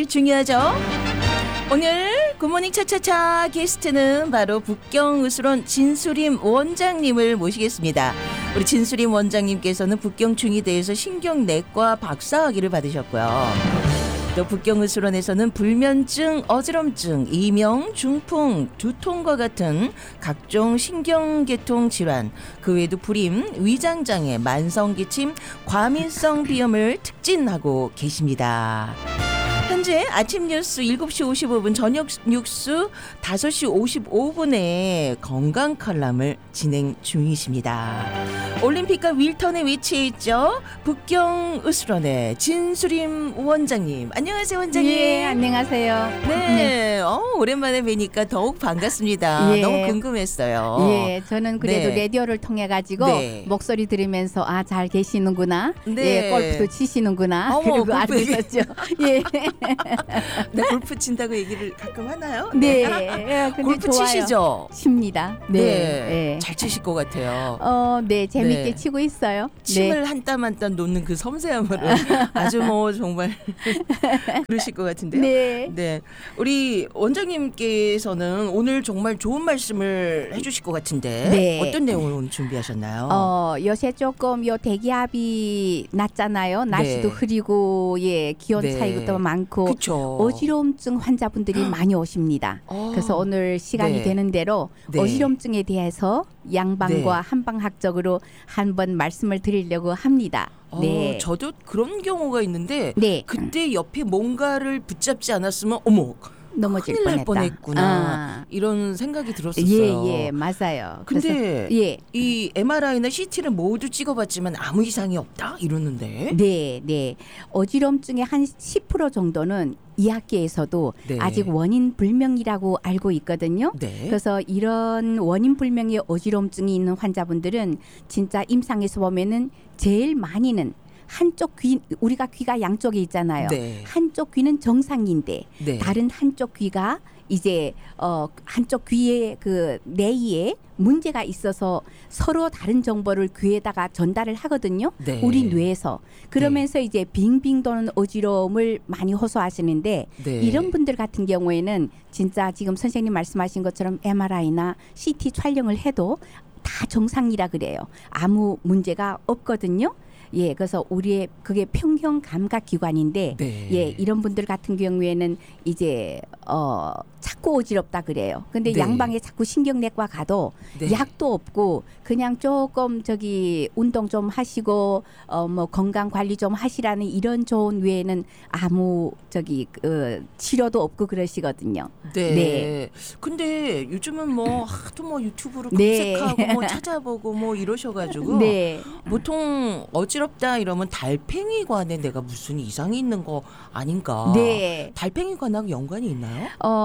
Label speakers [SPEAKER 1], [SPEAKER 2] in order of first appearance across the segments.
[SPEAKER 1] 중요하죠. 오늘 굿모닝 차차차 게스트는 바로 북경의술원 진수림 원장님을 모시겠습니다. 우리 진수림 원장님께서는 북경중의대에서 신경내과 박사학위를 받으셨고요. 또 북경의술원에서는 불면증, 어지럼증, 이명, 중풍, 두통과 같은 각종 신경계통 질환, 그 외에도 불임, 위장장애, 만성기침, 과민성 비염을 특진하고 계십니다. 현재 아침 뉴스 7시 55분, 저녁 뉴스 5시 55분에 건강 칼럼을 진행 중이십니다. 올림픽과 윌턴에 위치해 있죠. 북경의술원의 진수림 원장님. 안녕하세요, 원장님.
[SPEAKER 2] 예, 안녕하세요.
[SPEAKER 1] 네, 오랜만에 뵈니까 더욱 반갑습니다.
[SPEAKER 2] 예.
[SPEAKER 1] 너무 궁금했어요.
[SPEAKER 2] 예, 저는 그래도
[SPEAKER 1] 네.
[SPEAKER 2] 라디오를 통해 가지고
[SPEAKER 1] 네.
[SPEAKER 2] 목소리 들으면서 잘 계시는구나.
[SPEAKER 1] 네.
[SPEAKER 2] 예, 골프도 치시는구나.
[SPEAKER 1] 어머,
[SPEAKER 2] 그리고 알고
[SPEAKER 1] 골프
[SPEAKER 2] 있었죠. 예.
[SPEAKER 1] 네, 골프 친다고 얘기를 가끔 하나요?
[SPEAKER 2] 네. 예, 근데
[SPEAKER 1] 골프
[SPEAKER 2] 좋아요.
[SPEAKER 1] 치시죠?
[SPEAKER 2] 칩니다. 네. 예.
[SPEAKER 1] 잘 치실 것 같아요.
[SPEAKER 2] 네, 재밌게
[SPEAKER 1] 네.
[SPEAKER 2] 치고 있어요.
[SPEAKER 1] 침을 한 땀 한 땀 놓는 그 섬세함으로 아주 뭐 정말 그러실 것 같은데요.
[SPEAKER 2] 네.
[SPEAKER 1] 네, 우리 원장님께서는 오늘 정말 좋은 말씀을 해주실 것 같은데
[SPEAKER 2] 네.
[SPEAKER 1] 어떤 내용을 오늘 준비하셨나요?
[SPEAKER 2] 요새 조금 기압이 낮잖아요. 날씨도
[SPEAKER 1] 네.
[SPEAKER 2] 흐리고 예, 기온
[SPEAKER 1] 네.
[SPEAKER 2] 차이도 많고
[SPEAKER 1] 그렇죠.
[SPEAKER 2] 어지럼증 환자분들이 많이 오십니다. 그래서 오늘 시간이
[SPEAKER 1] 네.
[SPEAKER 2] 되는 대로
[SPEAKER 1] 네.
[SPEAKER 2] 어지럼증에 대해서 양방과
[SPEAKER 1] 네.
[SPEAKER 2] 한방학적으로 한번 말씀을 드리려고 합니다. 네.
[SPEAKER 1] 저도 그런 경우가 있는데
[SPEAKER 2] 네.
[SPEAKER 1] 그때 옆에 뭔가를 붙잡지 않았으면 어머
[SPEAKER 2] 넘어질
[SPEAKER 1] 큰일 날
[SPEAKER 2] 뻔했다.
[SPEAKER 1] 뻔했구나 이런 생각이 들었었어요.
[SPEAKER 2] 예, 맞아요.
[SPEAKER 1] 근데
[SPEAKER 2] 그래서, 예.
[SPEAKER 1] 이 MRI나 CT를 모두 찍어봤지만 아무 이상이 없다 이러는데.
[SPEAKER 2] 네. 어지럼증의 한 10% 정도는 의학계에서도
[SPEAKER 1] 네.
[SPEAKER 2] 아직 원인 불명이라고 알고 있거든요.
[SPEAKER 1] 네.
[SPEAKER 2] 그래서 이런 원인 불명의 어지럼증이 있는 환자분들은 진짜 임상에서 보면은 제일 많이는 한쪽 귀, 우리가 귀가 양쪽에 있잖아요.
[SPEAKER 1] 네.
[SPEAKER 2] 한쪽 귀는 정상인데
[SPEAKER 1] 네.
[SPEAKER 2] 다른 한쪽 귀가 이제 한쪽 귀의 그 내이에 문제가 있어서 서로 다른 정보를 귀에다가 전달을 하거든요.
[SPEAKER 1] 네.
[SPEAKER 2] 우리 뇌에서. 그러면서 이제 빙빙 도는 어지러움을 많이 호소하시는데
[SPEAKER 1] 네.
[SPEAKER 2] 이런 분들 같은 경우에는 진짜 지금 선생님 말씀하신 것처럼 MRI나 CT 촬영을 해도 다 정상이라 그래요. 아무 문제가 없거든요. 예, 그래서 우리의 그게 평형 감각 기관인데,
[SPEAKER 1] 네.
[SPEAKER 2] 예, 이런 분들 같은 경우에는 이제 자꾸 어지럽다 그래요. 근데
[SPEAKER 1] 네.
[SPEAKER 2] 양방에 자꾸 신경내과 가도
[SPEAKER 1] 네.
[SPEAKER 2] 약도 없고 그냥 조금 운동 좀 하시고 뭐 건강 관리 좀 하시라는 이런 조언 외에는 아무 치료도 없고 그러시거든요.
[SPEAKER 1] 네.
[SPEAKER 2] 네.
[SPEAKER 1] 근데 요즘은 뭐 하도 뭐 유튜브로
[SPEAKER 2] 네.
[SPEAKER 1] 검색하고 뭐 찾아보고 뭐 이러셔가지고
[SPEAKER 2] 네.
[SPEAKER 1] 보통 어지럽다 이러면 달팽이관에 내가 무슨 이상이 있는 거 아닌가?
[SPEAKER 2] 네.
[SPEAKER 1] 달팽이관하고 연관이 있나요?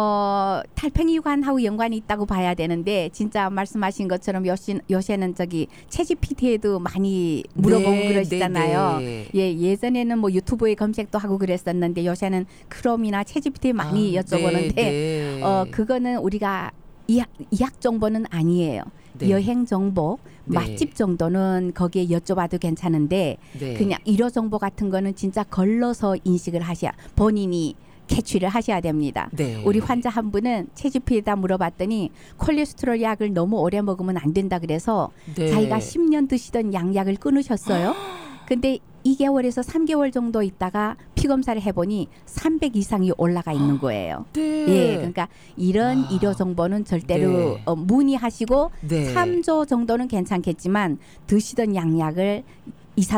[SPEAKER 2] 달팽이관하고 연관이 있다고 봐야 되는데 진짜 말씀하신 것처럼 요새는 챗GPT에도 많이 물어보고
[SPEAKER 1] 네,
[SPEAKER 2] 그러시잖아요.
[SPEAKER 1] 네, 네.
[SPEAKER 2] 예, 예전에는 뭐 유튜브에 검색도 하고 그랬었는데 요새는 크롬이나 챗GPT에 많이 여쭤보는데
[SPEAKER 1] 네.
[SPEAKER 2] 그거는 우리가 의학 정보는 아니에요.
[SPEAKER 1] 네.
[SPEAKER 2] 여행 정보,
[SPEAKER 1] 네.
[SPEAKER 2] 맛집 정도는 거기에 여쭤봐도 괜찮은데
[SPEAKER 1] 네.
[SPEAKER 2] 그냥 의료 정보 같은 거는 진짜 걸러서 인식을 본인이 캐치를 하셔야 됩니다.
[SPEAKER 1] 네.
[SPEAKER 2] 우리 환자 한 분은 챗GPT에다 물어봤더니 콜레스테롤 약을 너무 오래 먹으면 안 된다 그래서
[SPEAKER 1] 네.
[SPEAKER 2] 자기가 10년 드시던 양약을 끊으셨어요. 근데 2개월에서 3개월 정도 있다가 피 검사를 해보니 300 이상이 올라가 있는 거예요.
[SPEAKER 1] 네.
[SPEAKER 2] 예, 그러니까 이런 의료 정보는 절대로
[SPEAKER 1] 네.
[SPEAKER 2] 문의하시고
[SPEAKER 1] 네.
[SPEAKER 2] 3조 정도는 괜찮겠지만 드시던 양약을 의사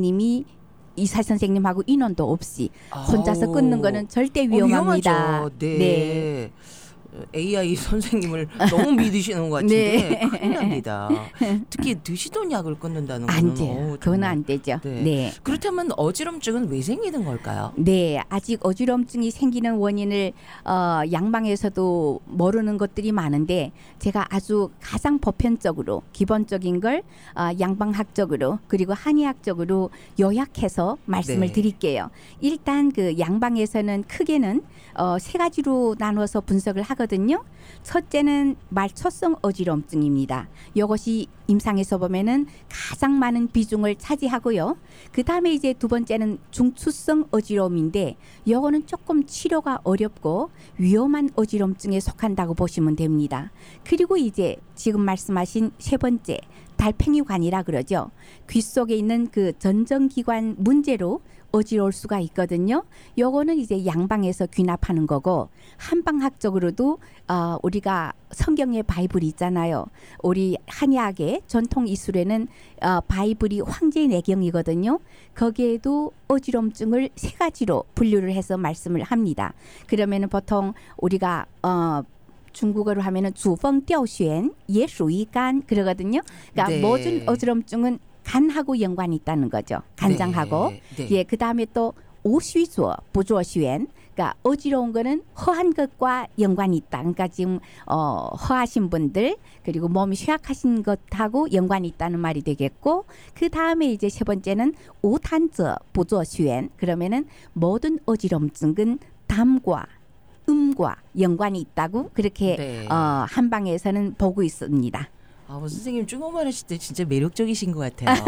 [SPEAKER 2] 선생님하고 인원도 없이 혼자서
[SPEAKER 1] 아우.
[SPEAKER 2] 끊는 거는 절대 위험합니다.
[SPEAKER 1] 위험하죠. 네. AI 선생님을 너무 믿으시는 것 같은데
[SPEAKER 2] 네.
[SPEAKER 1] 큰일 납니다. 특히 드시던 약을 끊는다는
[SPEAKER 2] 안
[SPEAKER 1] 거는
[SPEAKER 2] 돼요. 그건
[SPEAKER 1] 정말.
[SPEAKER 2] 안 되죠.
[SPEAKER 1] 네.
[SPEAKER 2] 네.
[SPEAKER 1] 그렇다면 어지럼증은 왜 생기는 걸까요?
[SPEAKER 2] 네, 아직 어지럼증이 생기는 원인을 양방에서도 모르는 것들이 많은데 제가 아주 가장 보편적으로 기본적인 걸 양방학적으로 그리고 한의학적으로 요약해서 말씀을
[SPEAKER 1] 네.
[SPEAKER 2] 드릴게요. 일단 그 양방에서는 크게는 세 가지로 나눠서 분석을 하거든요. 하거든요. 첫째는 말초성 어지럼증입니다. 이것이 임상에서 보면은 가장 많은 비중을 차지하고요. 그 다음에 이제 두 번째는 중추성 어지러움인데 이거는 조금 치료가 어렵고 위험한 어지럼증에 속한다고 보시면 됩니다. 그리고 이제 지금 말씀하신 세 번째 달팽이관이라 그러죠. 귀 속에 있는 그 전정기관 문제로 어지러울 수가 있거든요. 요거는 이제 양방에서 귀납하는 거고 한방학적으로도 우리가 성경의 바이블이 있잖아요. 우리 한의학의 전통 이술에는 바이블이 황제 내경이거든요. 거기에도 어지럼증을 세 가지로 분류를 해서 말씀을 합니다. 그러면은 보통 우리가 중국어로 하면은 주펑吊旋 也属于간 그러거든요. 그러니까
[SPEAKER 1] 네.
[SPEAKER 2] 모든 어지럼증은 간하고 연관이 있다는 거죠. 간장하고.
[SPEAKER 1] 네.
[SPEAKER 2] 예, 그다음에 또 오슈조 부조슈엔 그러니까 어지러운 거는 허한 것과 연관이 있다. 그러니까 지금 허하신 분들 그리고 몸이 쇠약하신 것하고 연관이 있다는 말이 되겠고 그 다음에 이제 세 번째는 오탄저 부조슈엔 그러면은 모든 어지럼증은 담과 음과 연관이 있다고 그렇게
[SPEAKER 1] 네.
[SPEAKER 2] 한방에서는 보고 있습니다.
[SPEAKER 1] 선생님 중국말 하실 때 진짜 매력적이신 것 같아요.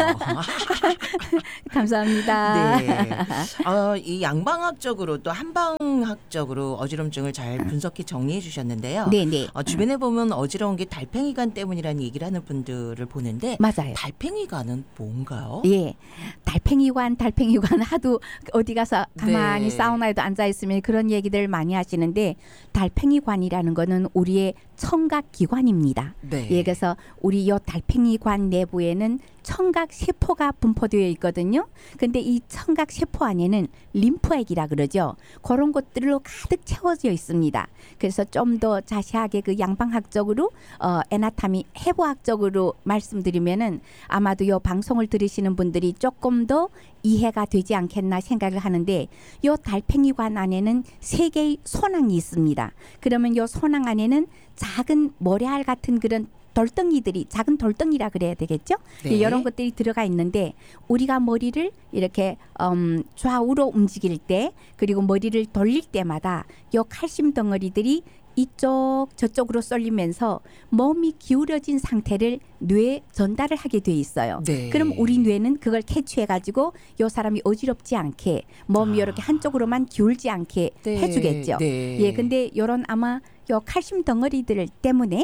[SPEAKER 2] 감사합니다.
[SPEAKER 1] 네. 이 양방학적으로 또 한방학적으로 어지럼증을 잘 분석해 정리해 주셨는데요.
[SPEAKER 2] 네네.
[SPEAKER 1] 주변에 보면 어지러운 게 달팽이관 때문이라는 얘기를 하는 분들을 보는데
[SPEAKER 2] 맞아요.
[SPEAKER 1] 달팽이관은 뭔가요?
[SPEAKER 2] 예, 달팽이관 하도 어디 가서 가만히
[SPEAKER 1] 네.
[SPEAKER 2] 사우나에도 앉아 있으면 그런 얘기들 많이 하시는데 달팽이관이라는 거는 우리의 청각기관입니다.
[SPEAKER 1] 네.
[SPEAKER 2] 예, 그래서 우리 요 달팽이관 내부에는 청각 세포가 분포되어 있거든요. 근데 이 청각 세포 안에는 림프액이라 그러죠. 그런 것들로 가득 채워져 있습니다. 그래서 좀 더 자세하게 그 양방학적으로 에나타미 해부학적으로 말씀드리면은 아마도 요 방송을 들으시는 분들이 조금 더 이해가 되지 않겠나 생각을 하는데 요 달팽이관 안에는 세 개의 소낭이 있습니다. 그러면 요 소낭 안에는 작은 모래알 같은 그런 돌덩이들이 작은 돌덩이라 그래야 되겠죠?
[SPEAKER 1] 네.
[SPEAKER 2] 예, 이런 것들이 들어가 있는데 우리가 머리를 이렇게 좌우로 움직일 때 그리고 머리를 돌릴 때마다 요 칼슘 덩어리들이 이쪽 저쪽으로 쏠리면서 몸이 기울어진 상태를 뇌에 전달을 하게 돼 있어요.
[SPEAKER 1] 네.
[SPEAKER 2] 그럼 우리 뇌는 그걸 캐치해 가지고 요 사람이 어지럽지 않게 몸이 이렇게 한쪽으로만 기울지 않게
[SPEAKER 1] 네.
[SPEAKER 2] 해주겠죠.
[SPEAKER 1] 네.
[SPEAKER 2] 예, 근데 요런 아마 요 칼슘 덩어리들 때문에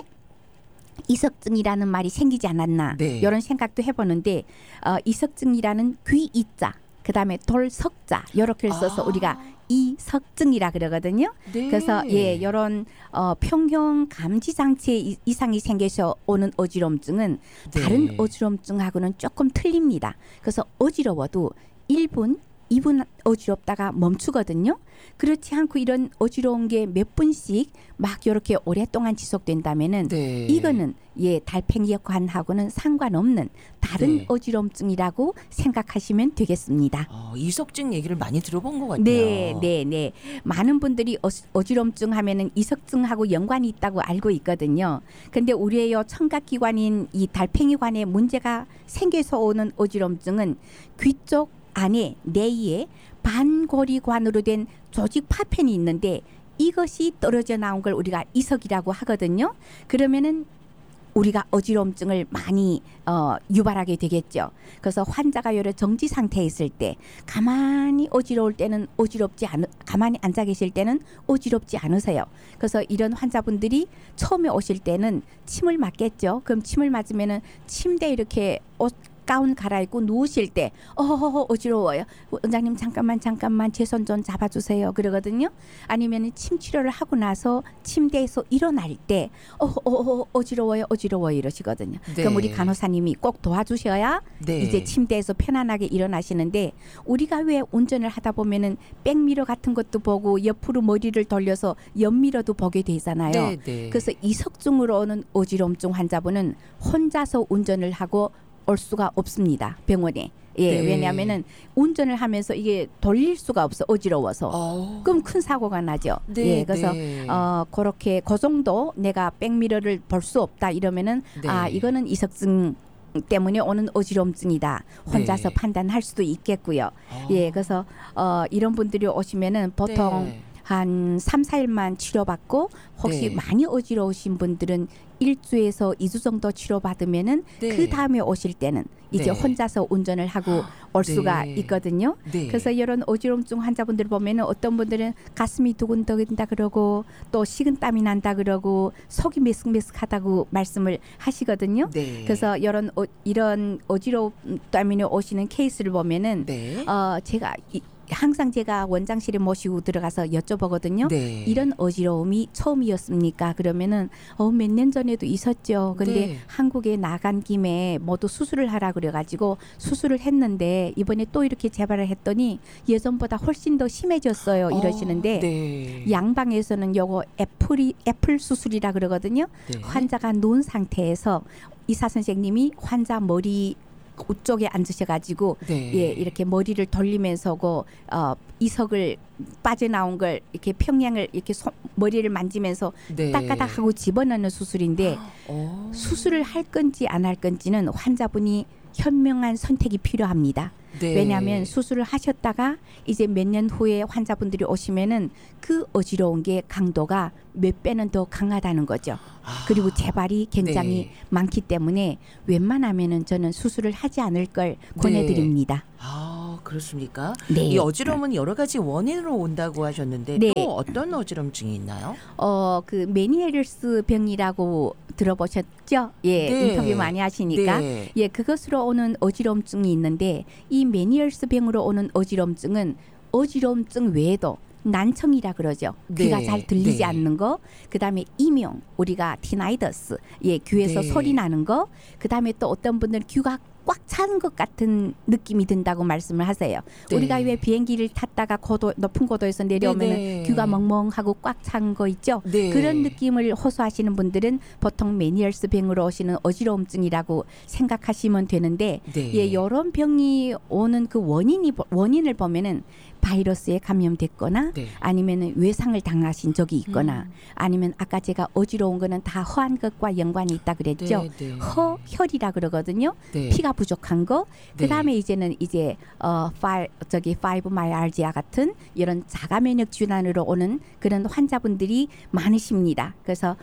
[SPEAKER 2] 이석증이라는 말이 생기지 않았나
[SPEAKER 1] 네.
[SPEAKER 2] 이런 생각도 해보는데 이석증이라는 귀이자 그다음에 돌석자 이렇게 써서 우리가 이석증이라 그러거든요.
[SPEAKER 1] 네.
[SPEAKER 2] 그래서 예 이런 평형 감지 장치 이상이 생겨서 오는 어지럼증은
[SPEAKER 1] 네.
[SPEAKER 2] 다른 어지럼증하고는 조금 틀립니다. 그래서 어지러워도 1분 2분 어지럽다가 멈추거든요. 그렇지 않고 이런 어지러운 게 몇 분씩 막 이렇게 오랫동안 지속된다면은
[SPEAKER 1] 네.
[SPEAKER 2] 이거는 예 달팽이관하고는 상관없는 다른
[SPEAKER 1] 네.
[SPEAKER 2] 어지럼증이라고 생각하시면 되겠습니다.
[SPEAKER 1] 이석증 얘기를 많이 들어본 것 같아요.
[SPEAKER 2] 네. 많은 분들이 어지럼증 하면은 이석증하고 연관이 있다고 알고 있거든요. 근데 우리의 요 청각기관인 이 달팽이관에 문제가 생겨서 오는 어지럼증은 귀 쪽 안에 내에 반고리관으로 된 조직 파편이 있는데 이것이 떨어져 나온 걸 우리가 이석이라고 하거든요. 그러면은 우리가 어지럼증을 많이 유발하게 되겠죠. 그래서 환자가 여러 정지 상태에 있을 때 가만히 어지러울 때는 가만히 앉아 계실 때는 어지럽지 않으세요. 그래서 이런 환자분들이 처음에 오실 때는 침을 맞겠죠. 그럼 침을 맞으면은 침대에 이렇게 가운 갈아입고 누우실 때 어지러워요. 원장님 잠깐만 제 손 좀 잡아주세요. 그러거든요. 아니면 침 치료를 하고 나서 침대에서 일어날 때 어지러워요 이러시거든요.
[SPEAKER 1] 네.
[SPEAKER 2] 그럼 우리 간호사님이 꼭 도와주셔야
[SPEAKER 1] 네.
[SPEAKER 2] 이제 침대에서 편안하게 일어나시는데 우리가 왜 운전을 하다 보면은 백미러 같은 것도 보고 옆으로 머리를 돌려서 옆미러도 보게 되잖아요.
[SPEAKER 1] 네.
[SPEAKER 2] 그래서 이석증으로 오는 어지럼증 환자분은 혼자서 운전을 하고 올 수가 없습니다. 병원에. 예,
[SPEAKER 1] 네.
[SPEAKER 2] 왜냐하면은 운전을 하면서 이게 돌릴 수가 없어 어지러워서. 그럼 큰 사고가 나죠.
[SPEAKER 1] 네,
[SPEAKER 2] 예, 그래서
[SPEAKER 1] 네.
[SPEAKER 2] 그렇게 그 정도 내가 백미러를 볼 수 없다 이러면은
[SPEAKER 1] 네.
[SPEAKER 2] 이거는 이석증 때문에 오는 어지럼증이다. 혼자서
[SPEAKER 1] 네.
[SPEAKER 2] 판단할 수도 있겠고요. 예, 그래서 이런 분들이 오시면은 보통
[SPEAKER 1] 네.
[SPEAKER 2] 한 3, 4일만 치료받고 혹시
[SPEAKER 1] 네.
[SPEAKER 2] 많이 어지러우신 분들은 1주에서 2주 정도 치료받으면은
[SPEAKER 1] 네.
[SPEAKER 2] 그 다음에 오실 때는 이제
[SPEAKER 1] 네.
[SPEAKER 2] 혼자서 운전을 하고 올 수가
[SPEAKER 1] 네.
[SPEAKER 2] 있거든요.
[SPEAKER 1] 네.
[SPEAKER 2] 그래서 이런 어지럼증 환자분들 보면은 어떤 분들은 가슴이 두근두근다 그러고 또 식은땀이 난다 그러고 속이 메슥메슥하다고 말씀을 하시거든요.
[SPEAKER 1] 네.
[SPEAKER 2] 그래서 이런 어지러움 때문에 오시는 케이스를 보면은
[SPEAKER 1] 네.
[SPEAKER 2] 제가 항상 제가 원장실에 모시고 들어가서 여쭤보거든요.
[SPEAKER 1] 네.
[SPEAKER 2] 이런 어지러움이 처음이었습니까? 그러면은 몇 년 전에도 있었죠. 근데
[SPEAKER 1] 네.
[SPEAKER 2] 한국에 나간 김에 모두 수술을 하라 그래가지고 수술을 했는데 이번에 또 이렇게 재발을 했더니 예전보다 훨씬 더 심해졌어요. 이러시는데
[SPEAKER 1] 네.
[SPEAKER 2] 양방에서는 요거 애플 수술이라 그러거든요.
[SPEAKER 1] 네.
[SPEAKER 2] 환자가 누운 상태에서 의사 선생님이 환자 머리 쪽에 앉으셔가지고
[SPEAKER 1] 네.
[SPEAKER 2] 예 이렇게 머리를 돌리면서 이석을 빠져나온 걸 이렇게 평양을 이렇게 머리를 만지면서
[SPEAKER 1] 네.
[SPEAKER 2] 따까닥 하고 집어넣는 수술인데 수술을 할 건지 안 할 건지는 환자분이 현명한 선택이 필요합니다.
[SPEAKER 1] 네.
[SPEAKER 2] 왜냐하면 수술을 하셨다가 이제 몇 년 후에 환자분들이 오시면은 그 어지러운 게 강도가 몇 배는 더 강하다는 거죠. 그리고 재발이 굉장히
[SPEAKER 1] 네.
[SPEAKER 2] 많기 때문에 웬만하면은 저는 수술을 하지 않을 걸 권해드립니다.
[SPEAKER 1] 그렇습니까?
[SPEAKER 2] 네.
[SPEAKER 1] 이 어지러움은 여러 가지 원인으로 온다고 하셨는데
[SPEAKER 2] 네.
[SPEAKER 1] 또 어떤 어지럼증이 있나요?
[SPEAKER 2] 그 메니에르스 병이라고 들어보셨죠? 예,
[SPEAKER 1] 네.
[SPEAKER 2] 인터뷰 많이 하시니까.
[SPEAKER 1] 네.
[SPEAKER 2] 예, 그것으로 오는 어지럼증이 있는데 이 메니에르스 병으로 오는 어지럼증은 어지럼증 외에도 난청이라 그러죠. 귀가
[SPEAKER 1] 네.
[SPEAKER 2] 잘 들리지
[SPEAKER 1] 네.
[SPEAKER 2] 않는 거. 그다음에 이명, 우리가 티나이더스, 예, 귀에서
[SPEAKER 1] 네.
[SPEAKER 2] 소리 나는 거. 그다음에 또 어떤 분들은 귀가 꽉 찬 것 같은 느낌이 든다고 말씀을 하세요.
[SPEAKER 1] 네.
[SPEAKER 2] 우리가 왜 비행기를 탔다가 높은 고도에서 내려오면
[SPEAKER 1] 네.
[SPEAKER 2] 귀가 멍멍하고 꽉 찬 거 있죠.
[SPEAKER 1] 네.
[SPEAKER 2] 그런 느낌을 호소하시는 분들은 보통 메니얼스 병으로 오시는 어지러움증이라고 생각하시면 되는데
[SPEAKER 1] 네.
[SPEAKER 2] 예, 이런 병이 오는 그 원인을 보면은 바이러스에 감염됐거나
[SPEAKER 1] 네.
[SPEAKER 2] 아니면 외상을 당하신 적이 있거나 아니면 아까 제가 어지러운 거는 다 허한 것과 연관이 있다 그랬죠.
[SPEAKER 1] 네, 네.
[SPEAKER 2] 허혈이라 그러거든요.
[SPEAKER 1] 네.
[SPEAKER 2] 피가 부족한 거.
[SPEAKER 1] 네.
[SPEAKER 2] 그다음에 이제는 이제 파이브마이알지아 같은 이런 자가 면역 질환으로 오는 그런 환자분들이 많으십니다. 그래서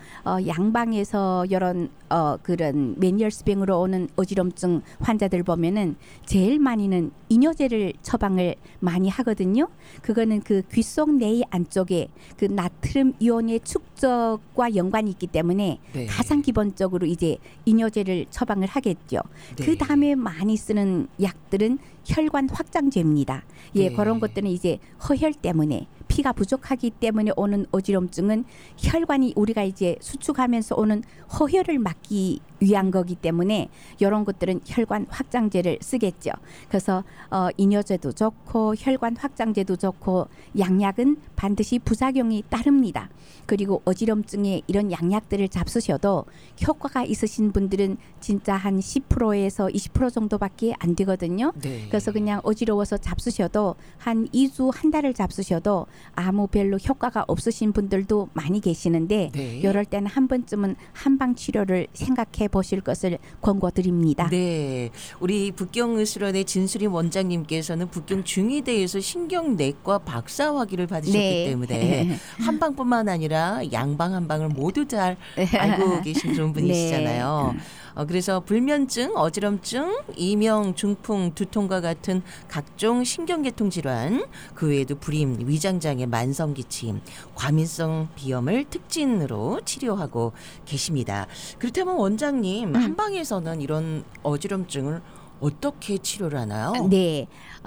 [SPEAKER 2] 양방에서 이런 그런 메니얼스병으로 오는 어지럼증 환자들 보면은 제일 많이는 이뇨제를 처방을 많이 하거든요. 그거는 그 귀 속 내의 안쪽에 그 나트륨 이온의 축적과 연관이 있기 때문에
[SPEAKER 1] 네.
[SPEAKER 2] 가장 기본적으로 이제 이뇨제를 처방을 하겠죠.
[SPEAKER 1] 네.
[SPEAKER 2] 그 다음에 많이 쓰는 약들은 혈관 확장제입니다. 예,
[SPEAKER 1] 네.
[SPEAKER 2] 그런 것들은 이제 허혈 때문에 피가 부족하기 때문에 오는 어지럼증은 혈관이 우리가 이제 수축하면서 오는 허혈을 막기 위한 거기 때문에 이런 것들은 혈관 확장제를 쓰겠죠. 그래서 이뇨제도 좋고 혈관 확장제도 좋고 양약은 반드시 부작용이 따릅니다. 그리고 어지럼증에 이런 양약들을 잡수셔도 효과가 있으신 분들은 진짜 한 10%에서 20% 정도밖에 안 되거든요.
[SPEAKER 1] 네.
[SPEAKER 2] 그래서 그냥 어지러워서 잡수셔도 한 2주, 한 달을 잡수셔도 아무 별로 효과가 없으신 분들도 많이 계시는데
[SPEAKER 1] 네.
[SPEAKER 2] 이럴 때는 한 번쯤은 한방 치료를 생각해 보실 것을 권고드립니다.
[SPEAKER 1] 네, 우리 북경의술원의 진수림 원장님께서는 북경 중의대에서 신경내과 박사학위를 받으셨기
[SPEAKER 2] 네.
[SPEAKER 1] 때문에 한방뿐만 아니라 양방 한방을 모두 잘 알고 계신 그런 분이시잖아요. 그래서 불면증, 어지럼증, 이명, 중풍, 두통과 같은 각종 신경계통 질환, 그 외에도 불임, 위장장애, 만성기침, 과민성 비염을 특진으로 치료하고 계십니다. 그렇다면 원장님, 한방에서는 이런 어지럼증을 어떻게 치료를 하나요?
[SPEAKER 2] 네.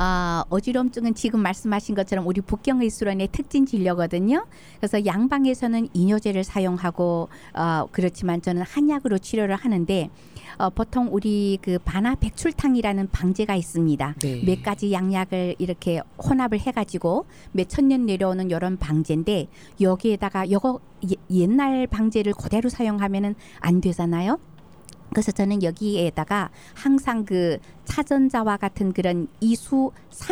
[SPEAKER 2] 어지럼증은 지금 말씀하신 것처럼 우리 북경의술원의 특징 진료거든요. 그래서 양방에서는 이뇨제를 사용하고 그렇지만 저는 한약으로 치료를 하는데 보통 우리 그 반화백출탕이라는 방제가 있습니다.
[SPEAKER 1] 네.
[SPEAKER 2] 몇 가지 양약을 이렇게 혼합을 해가지고 몇 천 년 내려오는 이런 방제인데 여기에다가 요거 옛날 방제를 그대로 사용하면은 안 되잖아요. 그래서 저는 여기에다가 항상 그 차전자와 같은 그런 이수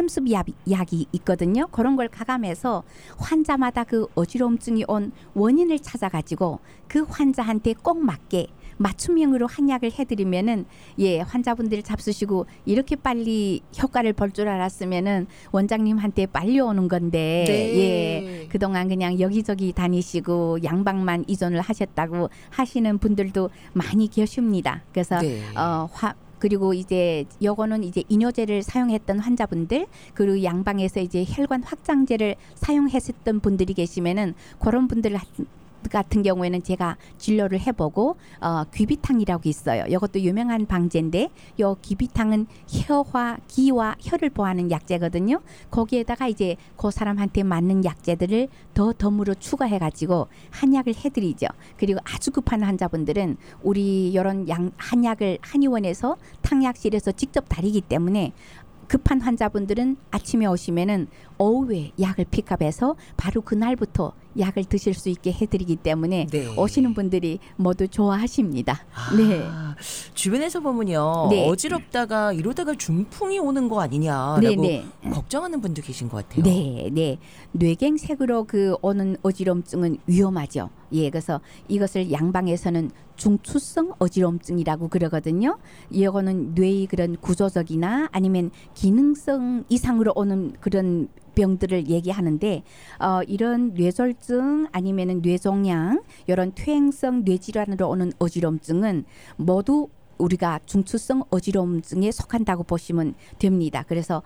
[SPEAKER 2] 삼습약이 있거든요. 그런 걸 가감해서 환자마다 그 어지러움증이 온 원인을 찾아가지고 그 환자한테 꼭 맞게 맞춤형으로 한약을 해드리면은 예 환자분들 잡수시고 이렇게 빨리 효과를 볼 줄 알았으면은 원장님한테 빨리 오는 건데
[SPEAKER 1] 네.
[SPEAKER 2] 예 그동안 그냥 여기저기 다니시고 양방만 의존을 하셨다고 하시는 분들도 많이 계십니다. 그래서
[SPEAKER 1] 네.
[SPEAKER 2] 그리고 이제 요거는 이제 이뇨제를 사용했던 환자분들 그리고 양방에서 이제 혈관 확장제를 사용했었던 분들이 계시면은 그런 분들 같은 경우에는 제가 진료를 해보고 귀비탕이라고 있어요. 이것도 유명한 방제인데 요 귀비탕은 기와 혀를 보호하는 약제거든요. 거기에다가 이제 그 사람한테 맞는 약제들을 더 덤으로 추가해가지고 한약을 해드리죠. 그리고 아주 급한 환자분들은 우리 이런 한약을 한의원에서 탕약실에서 직접 다리기 때문에 급한 환자분들은 아침에 오시면은 오후에 약을 픽업해서 바로 그날부터 약을 드실 수 있게 해드리기 때문에
[SPEAKER 1] 네.
[SPEAKER 2] 오시는 분들이 모두 좋아하십니다.
[SPEAKER 1] 아,
[SPEAKER 2] 네.
[SPEAKER 1] 주변에서 보면요.
[SPEAKER 2] 네.
[SPEAKER 1] 어지럽다가 이러다가 중풍이 오는 거 아니냐라고 걱정하는 분도 계신 것 같아요.
[SPEAKER 2] 네, 네. 뇌경색으로 오는 어지럼증은 위험하죠. 예, 그래서 이것을 양방에서는 중추성 어지럼증이라고 그러거든요. 이거는 뇌의 그런 구조적이나 아니면 기능성 이상으로 오는 그런 병들을 얘기하는데 이런 뇌졸중 아니면은 뇌종양 이런 퇴행성 뇌질환으로 오는 어지럼증은 모두 우리가 중추성 어지럼증에 속한다고 보시면 됩니다. 그래서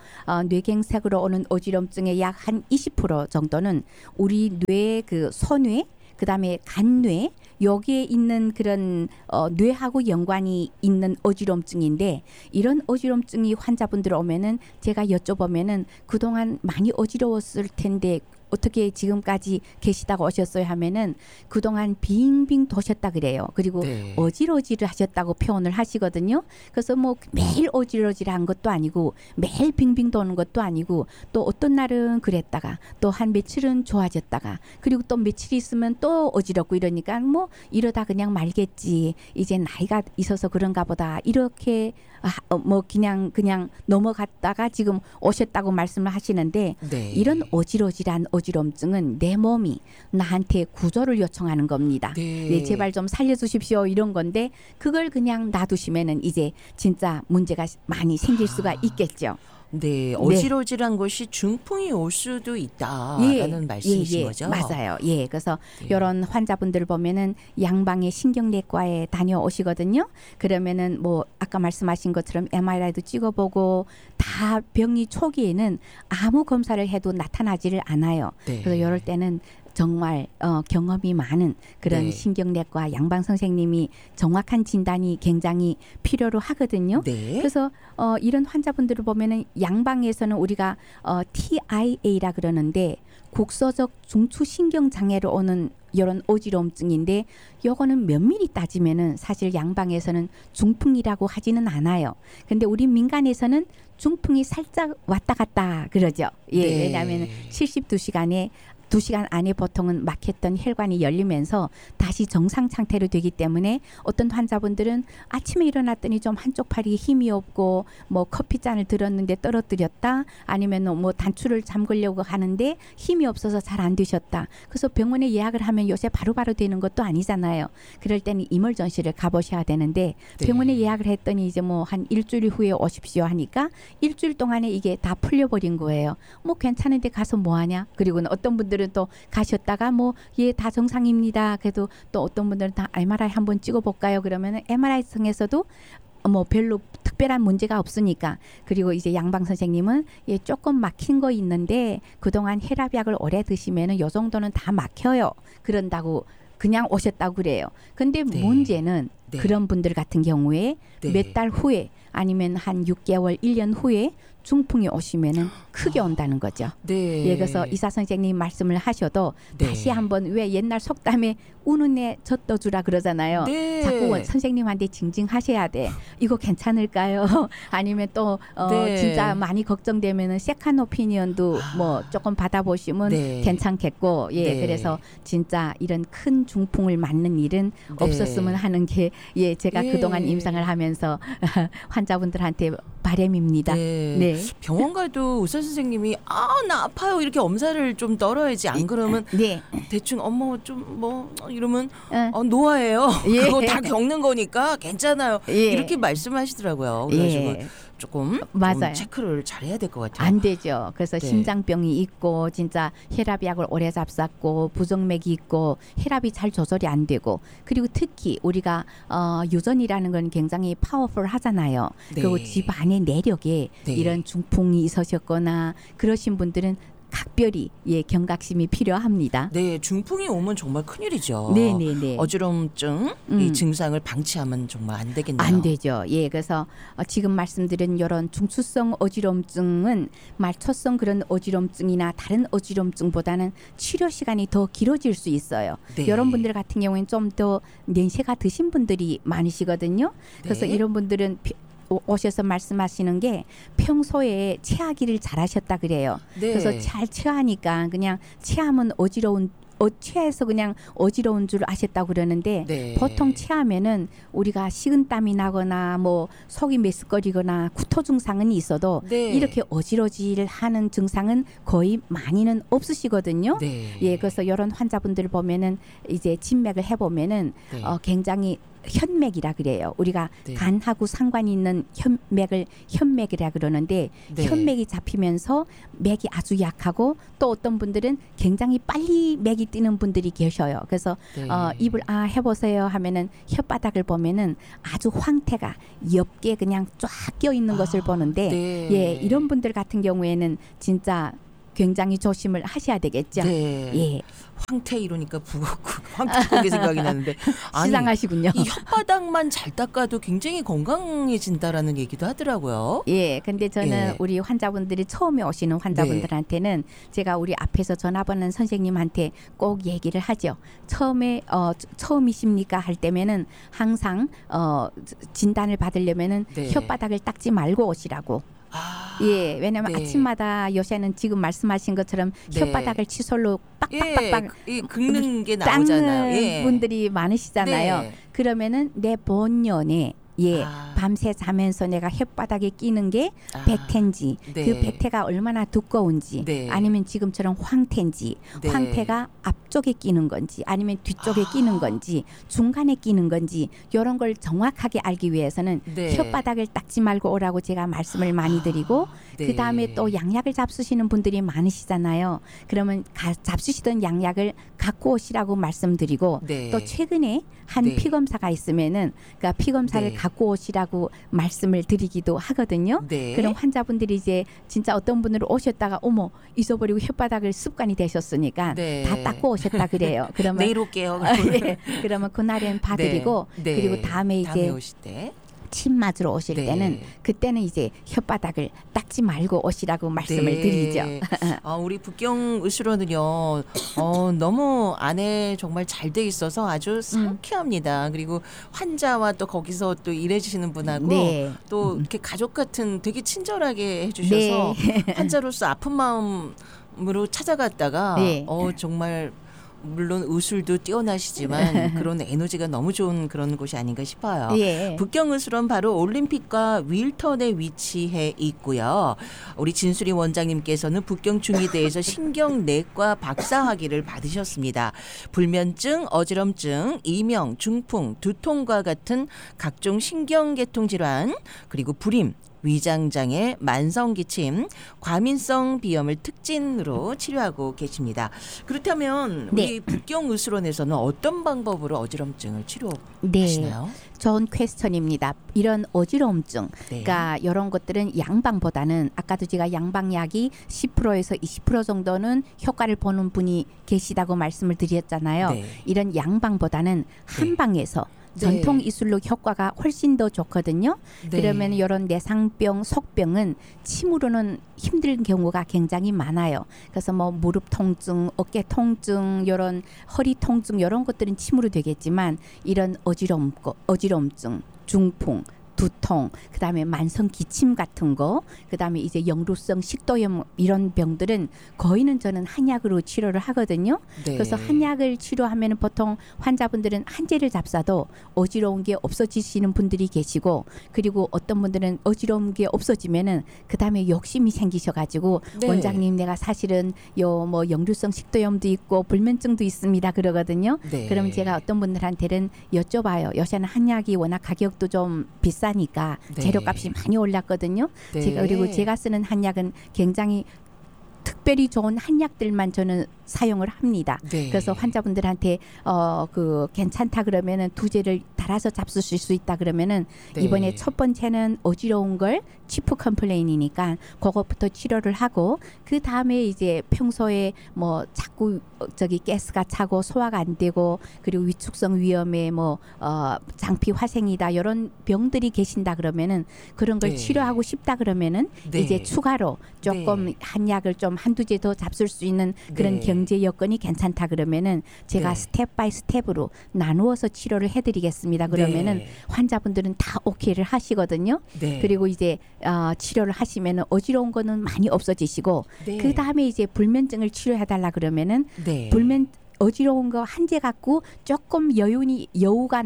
[SPEAKER 2] 뇌경색으로 오는 어지럼증의 약 한 20% 정도는 우리 뇌 그 소뇌 그다음에 간뇌 여기에 있는 그런 뇌하고 연관이 있는 어지럼증인데 이런 어지럼증이 환자분들 오면은 제가 여쭤보면은 그동안 많이 어지러웠을 텐데 어떻게 지금까지 계시다고 오셨어요 하면은 그동안 빙빙 도셨다 그래요. 그리고
[SPEAKER 1] 네.
[SPEAKER 2] 어질어질 하셨다고 표현을 하시거든요. 그래서 뭐 매일 어질어질한 것도 아니고 매일 빙빙 도는 것도 아니고 또 어떤 날은 그랬다가 또 한 며칠은 좋아졌다가 그리고 또 며칠 있으면 또 어지럽고 이러니까 뭐 이러다 그냥 말겠지. 이제 나이가 있어서 그런가 보다. 이렇게 뭐 그냥 넘어갔다가 지금 오셨다고 말씀을 하시는데
[SPEAKER 1] 네.
[SPEAKER 2] 이런 어지러질한 어지럼증은 내 몸이 나한테 구조를 요청하는 겁니다.
[SPEAKER 1] 네.
[SPEAKER 2] 네, 제발 좀 살려주십시오 이런 건데 그걸 그냥 놔두시면은 이제 진짜 문제가 많이 생길 수가 있겠죠.
[SPEAKER 1] 네, 어지러질한 것이 중풍이 올 수도 있다라는 말씀이신 거죠?
[SPEAKER 2] 맞아요. 예, 그래서
[SPEAKER 1] 네.
[SPEAKER 2] 이런 환자분들을 보면은 양방의 신경내과에 다녀오시거든요. 그러면은 뭐 아까 말씀하신 것처럼 MRI도 찍어보고 다 병이 초기에는 아무 검사를 해도 나타나지를 않아요.
[SPEAKER 1] 네.
[SPEAKER 2] 그래서 이럴 때는 정말 경험이 많은 그런
[SPEAKER 1] 네.
[SPEAKER 2] 신경내과 양방 선생님이 정확한 진단이 굉장히 필요로 하거든요.
[SPEAKER 1] 네.
[SPEAKER 2] 그래서 이런 환자분들을 보면은 양방에서는 우리가 TIA라 그러는데 국소적 중추신경 장애로 오는 이런 어지러움증인데 요거는 면밀히 따지면은 사실 양방에서는 중풍이라고 하지는 않아요. 근데 우리 민간에서는 중풍이 살짝 왔다 갔다 그러죠. 예,
[SPEAKER 1] 네.
[SPEAKER 2] 왜냐하면 72시간에 2시간 안에 보통은 막혔던 혈관이 열리면서 다시 정상 상태로 되기 때문에 어떤 환자분들은 아침에 일어났더니 좀 한쪽 팔이 힘이 없고 뭐 커피잔을 들었는데 떨어뜨렸다 아니면 뭐 단추를 잠그려고 하는데 힘이 없어서 잘 안 되셨다. 그래서 병원에 예약을 하면 요새 바로바로 되는 것도 아니잖아요. 그럴 때는 이멀전시를 가보셔야 되는데
[SPEAKER 1] 네.
[SPEAKER 2] 병원에 예약을 했더니 이제 뭐 한 일주일 후에 오십시오 하니까 일주일 동안에 이게 다 풀려버린 거예요. 뭐 괜찮은데 가서 뭐 하냐? 그리고는 어떤 분들은 또 가셨다가 뭐 예 다 정상입니다. 그래도 또 어떤 분들은 다 MRI 한번 찍어볼까요? 그러면은 MRI 성에서도 뭐 별로 특별한 문제가 없으니까 그리고 이제 양방 선생님은 예 조금 막힌 거 있는데 그동안 혈압약을 오래 드시면은 요 정도는 다 막혀요. 그런다고 그냥 오셨다고 그래요. 근데
[SPEAKER 1] 네.
[SPEAKER 2] 문제는
[SPEAKER 1] 네.
[SPEAKER 2] 그런 분들 같은 경우에
[SPEAKER 1] 네.
[SPEAKER 2] 몇 달 후에 아니면 한 6개월, 1년 후에 중풍이 오시면은 크게 온다는 거죠.
[SPEAKER 1] 네.
[SPEAKER 2] 예, 그래서 의사 선생님 말씀을 하셔도
[SPEAKER 1] 네.
[SPEAKER 2] 다시 한번 왜 옛날 속담에 우는 애 젖떠주라 그러잖아요.
[SPEAKER 1] 네.
[SPEAKER 2] 자꾸 선생님한테 징징하셔야 돼. 이거 괜찮을까요? 아니면 또
[SPEAKER 1] 네.
[SPEAKER 2] 진짜 많이 걱정되면은 세컨 오피니언도 뭐 조금 받아보시면
[SPEAKER 1] 네.
[SPEAKER 2] 괜찮겠고, 예,
[SPEAKER 1] 네.
[SPEAKER 2] 그래서 진짜 이런 큰 중풍을 맞는 일은
[SPEAKER 1] 네.
[SPEAKER 2] 없었으면 하는 게 예, 제가
[SPEAKER 1] 예.
[SPEAKER 2] 그동안 임상을 하면서 환자분들한테 바람입니다.
[SPEAKER 1] 네.
[SPEAKER 2] 네. 네.
[SPEAKER 1] 병원 가도 의사 선생님이 나 아파요 이렇게 엄살을 좀 떨어야지 안 그러면
[SPEAKER 2] 네.
[SPEAKER 1] 대충 좀 뭐 이러면
[SPEAKER 2] 어.
[SPEAKER 1] 노화예요.
[SPEAKER 2] 예.
[SPEAKER 1] 그거 다 겪는 거니까 괜찮아요.
[SPEAKER 2] 예.
[SPEAKER 1] 이렇게 말씀하시더라고요. 그래가지고
[SPEAKER 2] 예.
[SPEAKER 1] 조금
[SPEAKER 2] 맞아요.
[SPEAKER 1] 체크를 잘해야 될 것 같아요.
[SPEAKER 2] 안 되죠. 그래서
[SPEAKER 1] 네.
[SPEAKER 2] 심장병이 있고 진짜 혈압약을 오래 잡쌌고 부정맥이 있고 혈압이 잘 조절이 안 되고 그리고 특히 우리가 유전이라는 건 굉장히 파워풀 하잖아요.
[SPEAKER 1] 네.
[SPEAKER 2] 그리고 집안의 내력에
[SPEAKER 1] 네.
[SPEAKER 2] 이런 중풍이 있으셨거나 그러신 분들은 각별히 경각심이 필요합니다.
[SPEAKER 1] 네, 중풍이 오면 정말 큰일이죠.
[SPEAKER 2] 네네네.
[SPEAKER 1] 어지럼증 이 증상을 방치하면 정말 안 되겠네요.
[SPEAKER 2] 안 되죠. 예, 그래서 지금 말씀드린 이런 중추성 어지럼증은 말초성 그런 어지럼증이나 다른 어지럼증보다는 치료 시간이 더 길어질 수 있어요.
[SPEAKER 1] 네.
[SPEAKER 2] 이런 분들 같은 경우에는 좀 더 연세가 드신 분들이 많으시거든요. 그래서
[SPEAKER 1] 네.
[SPEAKER 2] 이런 분들은 오셔서 말씀하시는 게 평소에 체하기를 잘하셨다 그래요.
[SPEAKER 1] 네.
[SPEAKER 2] 그래서 잘 체하니까 그냥 체하면 체해서 그냥 어지러운 줄 아셨다고 그러는데
[SPEAKER 1] 네.
[SPEAKER 2] 보통 체하면은 우리가 식은땀이 나거나 뭐 속이 메스꺼리거나 구토 증상은 있어도
[SPEAKER 1] 네.
[SPEAKER 2] 이렇게 어지러질하는 증상은 거의 많이는 없으시거든요.
[SPEAKER 1] 네.
[SPEAKER 2] 예, 그래서 이런 환자분들 보면은 이제 진맥을 해보면은
[SPEAKER 1] 네.
[SPEAKER 2] 굉장히 현맥이라 그래요. 우리가
[SPEAKER 1] 네.
[SPEAKER 2] 간하고 상관이 있는 현맥이라 그러는데
[SPEAKER 1] 네.
[SPEAKER 2] 현맥이 잡히면서 맥이 아주 약하고 또 어떤 분들은 굉장히 빨리 맥이 뛰는 분들이 계셔요. 그래서
[SPEAKER 1] 네.
[SPEAKER 2] 입을 해보세요 하면은 혓바닥을 보면은 아주 황태가 옅게 그냥 쫙 껴 있는 것을 보는데
[SPEAKER 1] 네.
[SPEAKER 2] 예, 이런 분들 같은 경우에는 진짜 굉장히 조심을 하셔야 되겠죠.
[SPEAKER 1] 네.
[SPEAKER 2] 예,
[SPEAKER 1] 황태 이러니까 황태고기 생각이 나는데 아니,
[SPEAKER 2] 시상하시군요.
[SPEAKER 1] 이 혓바닥만 잘 닦아도 굉장히 건강해진다라는 얘기도 하더라고요.
[SPEAKER 2] 예, 근데 저는
[SPEAKER 1] 예.
[SPEAKER 2] 우리 환자분들이 처음에 오시는 환자분들한테는 제가 우리 앞에서 전화 받는 선생님한테 꼭 얘기를 하죠. 처음이십니까 할 때면은 항상 진단을 받으려면은
[SPEAKER 1] 네.
[SPEAKER 2] 혓바닥을 닦지 말고 오시라고. 예, 왜냐면
[SPEAKER 1] 네.
[SPEAKER 2] 아침마다 요새는 지금 말씀하신 것처럼
[SPEAKER 1] 네.
[SPEAKER 2] 혓바닥을 칫솔로 빡빡빡빡
[SPEAKER 1] 이 긁는 게
[SPEAKER 2] 닦는
[SPEAKER 1] 나오잖아요. 예.
[SPEAKER 2] 분들이 많으시잖아요.
[SPEAKER 1] 네.
[SPEAKER 2] 그러면은 내 본연에 밤새 자면서 내가 혓바닥에 끼는 게 백태인지
[SPEAKER 1] 네.
[SPEAKER 2] 그 백태가 얼마나 두꺼운지
[SPEAKER 1] 네.
[SPEAKER 2] 아니면 지금처럼 황태인지
[SPEAKER 1] 네.
[SPEAKER 2] 황태가 앞쪽에 끼는 건지 아니면 뒤쪽에 끼는 건지 중간에 끼는 건지 이런 걸 정확하게 알기 위해서는
[SPEAKER 1] 네.
[SPEAKER 2] 혓바닥을 닦지 말고 오라고 제가 말씀을 많이 드리고
[SPEAKER 1] 네.
[SPEAKER 2] 그다음에 또 양약을 잡수시는 분들이 많으시잖아요. 그러면 잡수시던 양약을 갖고 오시라고 말씀드리고
[SPEAKER 1] 네.
[SPEAKER 2] 또 최근에 한
[SPEAKER 1] 네.
[SPEAKER 2] 피검사가 있으면은 그러니까 피검사를
[SPEAKER 1] 네.
[SPEAKER 2] 갖고 오시라고 말씀을 드리기도 하거든요.
[SPEAKER 1] 네.
[SPEAKER 2] 그럼 환자분들이 이제 진짜 어떤 분으로 오셨다가 어머 잊어버리고 혓바닥을 습관이 되셨으니까
[SPEAKER 1] 네.
[SPEAKER 2] 다 닦고 오셨다 그래요. 그러면
[SPEAKER 1] 내일 올게요.
[SPEAKER 2] 예, 그러면 그날은 봐드리고
[SPEAKER 1] 네.
[SPEAKER 2] 그리고 다음에 이제
[SPEAKER 1] 오실 때
[SPEAKER 2] 침 맞으러 오실
[SPEAKER 1] 네.
[SPEAKER 2] 때는 그때는 이제 혓바닥을 닦지 말고 오시라고 말씀을 드리죠.
[SPEAKER 1] 우리 북경 의술원은요 너무 안에 정말 잘 돼 있어서 아주 상쾌합니다. 그리고 환자와 또 거기서 또 일해주시는 분하고
[SPEAKER 2] 네.
[SPEAKER 1] 또 이렇게 가족 같은 되게 친절하게 해주셔서 환자로서 아픈 마음으로 찾아갔다가
[SPEAKER 2] 네.
[SPEAKER 1] 정말 물론 의술도 뛰어나시지만 그런 에너지가 너무 좋은 그런 곳이 아닌가 싶어요.
[SPEAKER 2] 예.
[SPEAKER 1] 북경의술원 바로 올림픽과 윌턴에 위치해 있고요. 우리 진수리 원장님께서는 북경 중의대에서 신경내과 박사학위를 받으셨습니다. 불면증, 어지럼증, 이명, 중풍, 두통과 같은 각종 신경계통 질환 그리고 불임, 위장장애, 만성기침, 과민성 비염을 특징으로 치료하고 계십니다. 그렇다면 우리 북경의술원에서는 어떤 방법으로 어지럼증을 치료하시나요?
[SPEAKER 2] 좋은 퀘스천입니다. 이런 어지러움증,
[SPEAKER 1] 네.
[SPEAKER 2] 그러니까 이런 것들은 양방보다는 아까도 제가 양방약이 10%에서 20% 정도는 효과를 보는 분이 계시다고 말씀을 드렸잖아요.
[SPEAKER 1] 네.
[SPEAKER 2] 이런 양방보다는 한방에서 전통 이술로 효과가 훨씬 더 좋거든요.
[SPEAKER 1] 네.
[SPEAKER 2] 그러면 이런 내상병, 속병은 침으로는 힘든 경우가 굉장히 많아요. 그래서 뭐 무릎 통증, 어깨 통증, 이런 허리 통증 이런 것들은 침으로 되겠지만 이런 어지럼증, 중풍, 두통, 그다음에 만성 기침 같은 거, 그다음에 이제 역류성 식도염 이런 병들은 거의는 저는 한약으로 치료를 하거든요.
[SPEAKER 1] 네.
[SPEAKER 2] 그래서 한약을 치료하면 보통 환자분들은 한제를 잡사도 어지러운 게 없어지시는 분들이 계시고, 그리고 어떤 분들은 어지러운 게 없어지면은 그다음에 욕심이 생기셔가지고
[SPEAKER 1] 네.
[SPEAKER 2] 원장님 내가 사실은 요 뭐 역류성 식도염도 있고 불면증도 있습니다 그러거든요.
[SPEAKER 1] 네.
[SPEAKER 2] 그럼 제가 어떤 분들한테는 여쭤봐요. 요새는 한약이 워낙 가격도 좀 비싸니까
[SPEAKER 1] 네.
[SPEAKER 2] 재료값이 많이 올랐거든요.
[SPEAKER 1] 네.
[SPEAKER 2] 그리고 제가 쓰는 한약은 굉장히 특별히 좋은 한약들만 저는 사용을 합니다.
[SPEAKER 1] 네.
[SPEAKER 2] 그래서 환자분들한테 그 괜찮다 그러면은 두제를 달아서 잡수실 수 있다 그러면은
[SPEAKER 1] 네.
[SPEAKER 2] 이번에 첫 번째는 어지러운 걸 치프 컴플레인이니까 그것부터 치료를 하고, 그 다음에 이제 평소에 뭐 자꾸 저기 가스가 차고 소화가 안 되고, 그리고 위축성 위염에 뭐 장피 화생이다 이런 병들이 계신다 그러면은 그런 걸
[SPEAKER 1] 네.
[SPEAKER 2] 치료하고 싶다 그러면은
[SPEAKER 1] 네.
[SPEAKER 2] 이제 추가로 조금
[SPEAKER 1] 네.
[SPEAKER 2] 한약을 좀 한두 제 더 잡술 수 있는 그런
[SPEAKER 1] 네.
[SPEAKER 2] 경제 여건이 괜찮다 그러면은 제가
[SPEAKER 1] 네.
[SPEAKER 2] 스텝 바이 스텝으로 나누어서 치료를 해드리겠습니다. 그러면은
[SPEAKER 1] 네.
[SPEAKER 2] 환자분들은 다 오케이를 하시거든요.
[SPEAKER 1] 네.
[SPEAKER 2] 그리고 이제 치료를 하시면은 어지러운 거는 많이 없어지시고,
[SPEAKER 1] 네.
[SPEAKER 2] 그 다음에 이제 불면증을 치료해달라 그러면은
[SPEAKER 1] 네.
[SPEAKER 2] 어지러운 거 한제 갖고 조금 여우가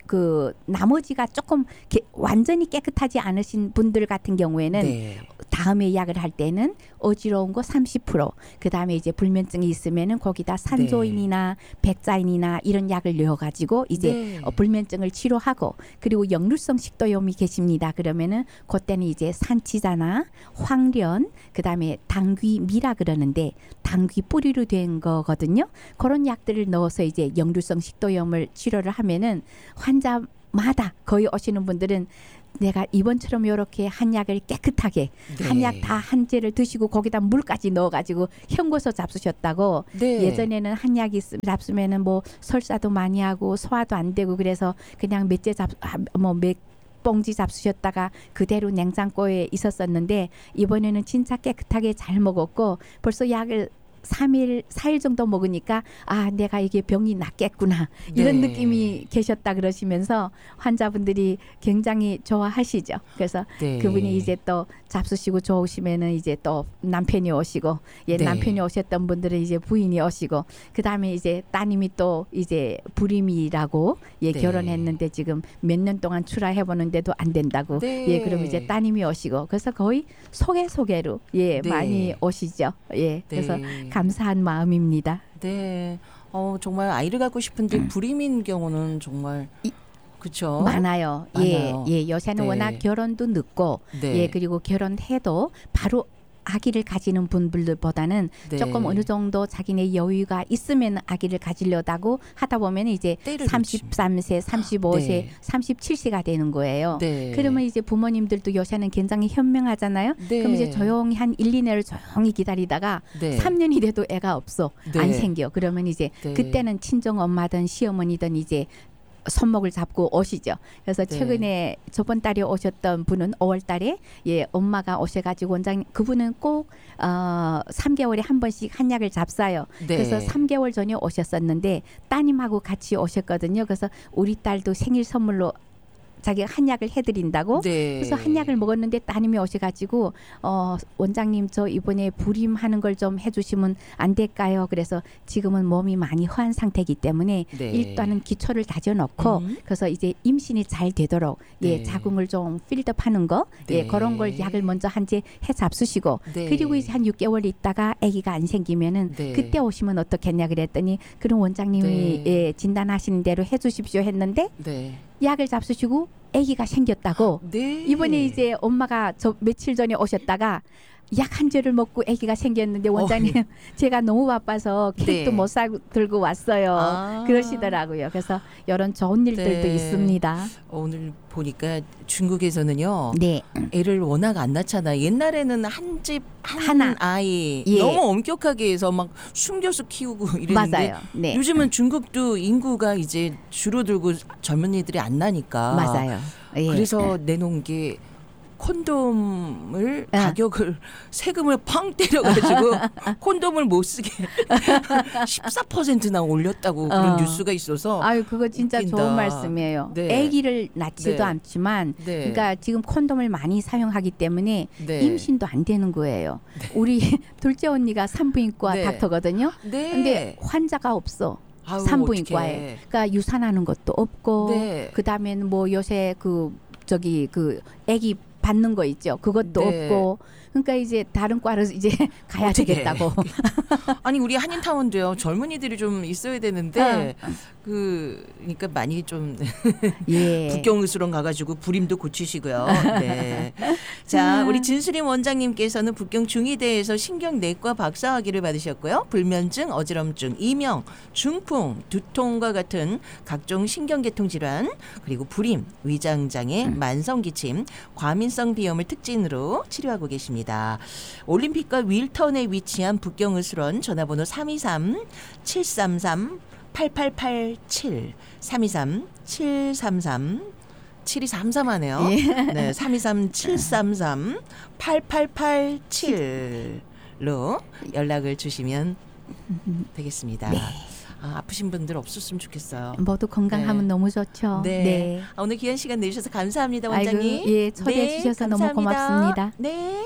[SPEAKER 2] 나머지가 조금 완전히 깨끗하지 않으신 분들 같은 경우에는
[SPEAKER 1] 네.
[SPEAKER 2] 다음에 약을 할 때는 어지러운 거 30%, 그 다음에 이제 불면증이 있으면은 거기다 산조인이나 백자인이나 이런 약을 넣어가지고 이제
[SPEAKER 1] 네.
[SPEAKER 2] 불면증을 치료하고, 그리고 역류성 식도염이 계십니다. 그러면은 그때는 이제 산치자나 황련, 그 다음에 당귀미라 그러는데 당귀 뿌리로 된 거거든요. 그런 약들을 넣어서 이제 역류성 식도염을 치료를 하면은 환자마다 거의 오시는 분들은 내가 이번처럼 이렇게 한약을 깨끗하게
[SPEAKER 1] 네.
[SPEAKER 2] 한약 다 한제를 드시고 거기다 물까지 넣어가지고 현고서 잡수셨다고.
[SPEAKER 1] 네.
[SPEAKER 2] 예전에는 한약이 잡수면은 뭐 설사도 많이 하고 소화도 안 되고 그래서 그냥 몇 봉지 잡수셨다가 그대로 냉장고에 있었었는데, 이번에는 진짜 깨끗하게 잘 먹었고 벌써 약을 3일, 4일 정도 먹으니까 내가 이게 병이 낫겠구나 이런
[SPEAKER 1] 네.
[SPEAKER 2] 느낌이 계셨다 그러시면서 환자분들이 굉장히 좋아하시죠. 그래서
[SPEAKER 1] 네.
[SPEAKER 2] 그분이 이제 또 잡수시고 좋으시면은 이제 또 남편이 오시고,
[SPEAKER 1] 네.
[SPEAKER 2] 남편이 오셨던 분들은 이제 부인이 오시고, 그 다음에 이제 따님이 또 이제 불임이라고
[SPEAKER 1] 네.
[SPEAKER 2] 결혼했는데 지금 몇 년 동안 출하해 보는데도 안 된다고.
[SPEAKER 1] 네.
[SPEAKER 2] 그럼 이제 따님이 오시고, 그래서 거의 소개로
[SPEAKER 1] 네.
[SPEAKER 2] 많이 오시죠. 그래서
[SPEAKER 1] 네.
[SPEAKER 2] 감사한 마음입니다.
[SPEAKER 1] 네. 정말 아이를 갖고 싶은데 불임인 경우는 정말 그렇죠.
[SPEAKER 2] 많아요.
[SPEAKER 1] 많아요.
[SPEAKER 2] 요새는
[SPEAKER 1] 네.
[SPEAKER 2] 워낙 결혼도 늦고,
[SPEAKER 1] 네.
[SPEAKER 2] 그리고 결혼해도 바로 아기를 가지는 분들보다는
[SPEAKER 1] 네.
[SPEAKER 2] 조금 어느 정도 자기네 여유가 있으면 아기를 가지려다고 하다 보면 이제
[SPEAKER 1] 때를
[SPEAKER 2] 33세, 35세,
[SPEAKER 1] 네.
[SPEAKER 2] 37세가 되는 거예요.
[SPEAKER 1] 네.
[SPEAKER 2] 그러면 이제 부모님들도 요새는 굉장히 현명하잖아요.
[SPEAKER 1] 네.
[SPEAKER 2] 그럼 이제 조용히 한 1, 2년을 조용히 기다리다가
[SPEAKER 1] 네.
[SPEAKER 2] 3년이 돼도 애가 없어.
[SPEAKER 1] 네.
[SPEAKER 2] 안 생겨. 그러면 이제
[SPEAKER 1] 네.
[SPEAKER 2] 그때는 친정 엄마든 시어머니든 이제 손목을 잡고 오시죠. 그래서
[SPEAKER 1] 네.
[SPEAKER 2] 최근에 저번 달에 오셨던 분은 5월 달에 엄마가 오셔가지고 원장님 그분은 꼭 3개월에 한 번씩 한약을 잡사요.
[SPEAKER 1] 네.
[SPEAKER 2] 그래서 3개월 전에 오셨었는데 따님하고 같이 오셨거든요. 그래서 우리 딸도 생일 선물로 자기가 한약을 해드린다고.
[SPEAKER 1] 네.
[SPEAKER 2] 그래서 한약을 먹었는데 따님이 오셔가지고 원장님 저 이번에 불임하는 걸 좀 해주시면 안 될까요? 그래서 지금은 몸이 많이 허한 상태이기 때문에
[SPEAKER 1] 네.
[SPEAKER 2] 일단은 기초를 다져놓고 그래서 이제 임신이 잘 되도록
[SPEAKER 1] 네.
[SPEAKER 2] 자궁을 좀 필드업하는 거
[SPEAKER 1] 네.
[SPEAKER 2] 그런 걸 약을 먼저 한제 해 잡수시고
[SPEAKER 1] 네.
[SPEAKER 2] 그리고 이제 한 6개월 있다가 아기가 안 생기면은
[SPEAKER 1] 네.
[SPEAKER 2] 그때 오시면 어떻겠냐 그랬더니 그럼 원장님이
[SPEAKER 1] 네.
[SPEAKER 2] 진단하시는 대로 해주십시오 했는데
[SPEAKER 1] 네.
[SPEAKER 2] 약을 잡수시고 아기가 생겼다고.
[SPEAKER 1] 네.
[SPEAKER 2] 이번에 이제 엄마가 저 며칠 전에 오셨다가 약 한 제를 먹고 아기가 생겼는데 원장님 제가 너무 바빠서 케이크도
[SPEAKER 1] 네.
[SPEAKER 2] 못 사고 들고 왔어요. 그러시더라고요. 그래서 이런 좋은 일들도
[SPEAKER 1] 네.
[SPEAKER 2] 있습니다.
[SPEAKER 1] 오늘 보니까 중국에서는요.
[SPEAKER 2] 네.
[SPEAKER 1] 애를 워낙 안 낳잖아. 옛날에는 한 집
[SPEAKER 2] 하나.
[SPEAKER 1] 아이
[SPEAKER 2] 예.
[SPEAKER 1] 너무 엄격하게 해서 막 숨겨서 키우고 이랬는데
[SPEAKER 2] 맞아요. 네.
[SPEAKER 1] 요즘은 중국도 인구가 이제 줄어들고 젊은이들이 안 나니까
[SPEAKER 2] 맞아요. 예.
[SPEAKER 1] 그래서 내놓은 게 콘돔을 가격을 세금을 팡 때려가지고 콘돔을 못 쓰게 14%나 올렸다고 그런 뉴스가 있어서
[SPEAKER 2] 아유 그거 진짜
[SPEAKER 1] 웃긴다.
[SPEAKER 2] 좋은 말씀이에요.
[SPEAKER 1] 네.
[SPEAKER 2] 아기를 낳지도
[SPEAKER 1] 네.
[SPEAKER 2] 않지만
[SPEAKER 1] 네.
[SPEAKER 2] 그러니까 지금 콘돔을 많이 사용하기 때문에
[SPEAKER 1] 네.
[SPEAKER 2] 임신도 안 되는 거예요. 우리 둘째 언니가 산부인과
[SPEAKER 1] 네.
[SPEAKER 2] 닥터거든요.
[SPEAKER 1] 네.
[SPEAKER 2] 근데 환자가 없어.
[SPEAKER 1] 아유,
[SPEAKER 2] 산부인과에.
[SPEAKER 1] 어떡해.
[SPEAKER 2] 그러니까 유산하는 것도 없고
[SPEAKER 1] 네.
[SPEAKER 2] 그다음에는 뭐 요새 그 아기 받는 거 있죠. 그것도
[SPEAKER 1] 네.
[SPEAKER 2] 없고. 그러니까 이제 다른 과로 이제 가야
[SPEAKER 1] 어떡해.
[SPEAKER 2] 되겠다고.
[SPEAKER 1] 아니 우리 한인타운도요 젊은이들이 좀 있어야 되는데 그러니까 많이 좀
[SPEAKER 2] 예.
[SPEAKER 1] 북경의수론 가가지고 불임도 고치시고요. 네. 자 우리 진수림 원장님께서는 북경 중의대에서 신경내과 박사학위를 받으셨고요. 불면증, 어지럼증, 이명, 중풍, 두통과 같은 각종 신경계통 질환 그리고 불임, 위장장애, 만성기침, 과민성 비염을 특징으로 치료하고 계십니다. 올림픽과 윌턴에 위치한 북경의수론 전화번호 323-733-8887 323-733 7233 하네요. 네, 323-733-8887로 연락을 주시면 되겠습니다.
[SPEAKER 2] 네.
[SPEAKER 1] 아프신 분들 없었으면 좋겠어요.
[SPEAKER 2] 모두 건강하면
[SPEAKER 1] 네.
[SPEAKER 2] 너무 좋죠.
[SPEAKER 1] 네. 오늘 귀한 시간 내주셔서 감사합니다, 원장님.
[SPEAKER 2] 아이고, 예, 초대해
[SPEAKER 1] 네,
[SPEAKER 2] 주셔서
[SPEAKER 1] 감사합니다.
[SPEAKER 2] 너무 고맙습니다.
[SPEAKER 1] 네.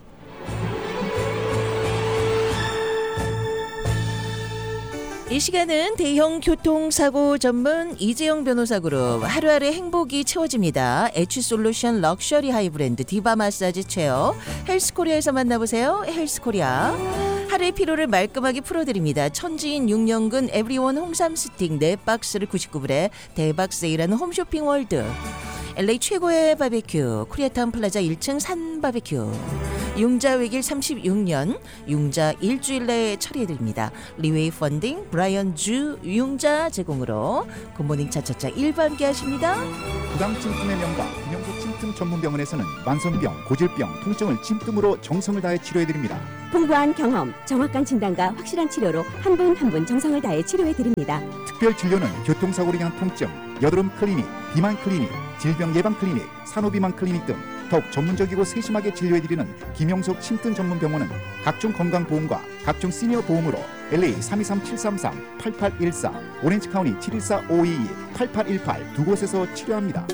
[SPEAKER 1] 이 시간은 대형 교통사고 전문 이재영 변호사 그룹 하루하루 행복이 채워집니다. H솔루션 럭셔리 하이브랜드 디바 마사지 체어 헬스코리아에서 만나보세요. 헬스코리아 하루의 피로를 말끔하게 풀어드립니다. 천지인 6년근 에브리원 홍삼 스틱 4박스를 99불에 대박 세일하는 홈쇼핑 월드 LA 최고의 바베큐 코리아타운 플라자 1층 산 바베큐 융자 외길 36년 융자 일주일 내에 처리해드립니다. 리웨이 펀딩 브라이언 주 융자 제공으로 굿모닝 차차차 일반계 하십니다.
[SPEAKER 3] 부당 찜찜의 명가 김영수 찜찜 전문병원에서는 만성병, 고질병, 통증을 찜찜으로 정성을 다해 치료해드립니다.
[SPEAKER 4] 풍부한 경험, 정확한 진단과 확실한 치료로 한 분 한 분 정성을 다해 치료해드립니다.
[SPEAKER 3] 특별 진료는 교통사고로 인한 통증, 여드름 클리닉, 비만 클리닉, 질병 예방 클리닉, 산후비만 클리닉 등 더욱 전문적이고 세심하게 진료해드리는 김영석 침등 전문병원은 각종 건강보험과 각종 시니어 보험으로 LA 323-733-8814, 오렌지카운티 714-522-8818 두 곳에서 치료합니다.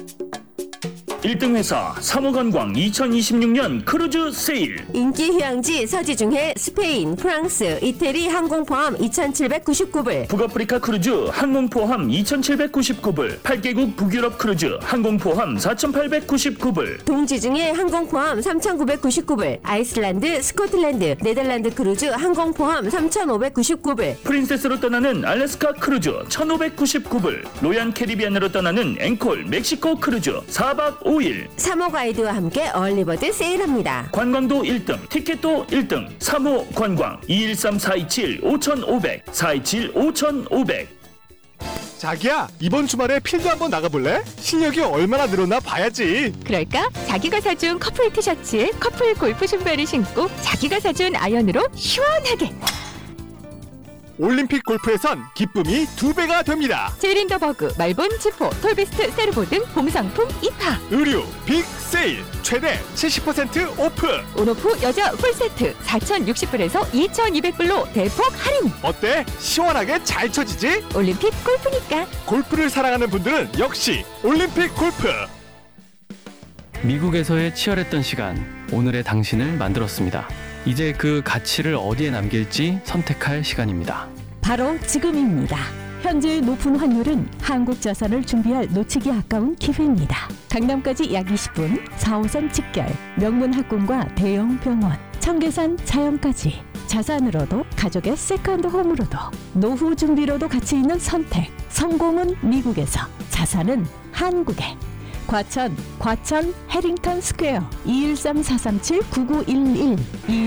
[SPEAKER 5] 1등 회사 사무관광 2026년 크루즈 세일.
[SPEAKER 4] 인기 휴양지 서지중해 스페인, 프랑스, 이태리 항공 포함 2,799불.
[SPEAKER 5] 북아프리카 크루즈 항공 포함 2,799불. 8개국 북유럽 크루즈 항공 포함 4,899불.
[SPEAKER 4] 동지중해 항공 포함 3,999불. 아이슬란드, 스코틀랜드, 네덜란드 크루즈 항공 포함 3,599불.
[SPEAKER 5] 프린세스로 떠나는 알래스카 크루즈 1,599불. 로얀 캐리비안으로 떠나는 앵콜 멕시코 크루즈 4박 5일.
[SPEAKER 4] 사모 가이드와 함께 얼리버드 세일합니다.
[SPEAKER 5] 관광도 1등, 티켓도 1등. 사모 관광 213-427-5500 427-5500.
[SPEAKER 6] 자기야, 이번 주말에 필드 한번 나가볼래? 실력이 얼마나 늘었나 봐야지.
[SPEAKER 7] 그럴까? 자기가 사준 커플 티셔츠에 커플 골프 신발을 신고 자기가 사준 아이언으로 시원하게.
[SPEAKER 6] 올림픽 골프에선 기쁨이 2배가 됩니다.
[SPEAKER 7] 제린더버그, 말본, 지포, 톨비스트, 세르보 등 봄상품 입하.
[SPEAKER 6] 의류 빅 세일 최대 70% 오프.
[SPEAKER 7] 온오프 여자 풀세트 4,060불에서 2,200불로 대폭 할인.
[SPEAKER 6] 어때? 시원하게 잘 쳐지지?
[SPEAKER 7] 올림픽 골프니까.
[SPEAKER 6] 골프를 사랑하는 분들은 역시 올림픽 골프.
[SPEAKER 8] 미국에서의 치열했던 시간, 오늘의 당신을 만들었습니다. 이제 그 가치를 어디에 남길지 선택할 시간입니다.
[SPEAKER 9] 바로 지금입니다. 현재의 높은 환율은 한국 자산을 준비할 놓치기 아까운 기회입니다. 강남까지 약 20분, 4호선 직결, 명문 학군과 대형 병원, 청계산 자연까지 자산으로도 가족의 세컨드 홈으로도 노후 준비로도 가치 있는 선택. 성공은 미국에서, 자산은 한국에. 과천 해링턴 스퀘어 213-437-9911